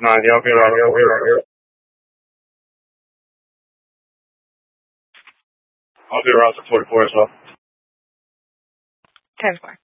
No, you'll be right. You'll be right. I'll be around to 44 as well. 10-4.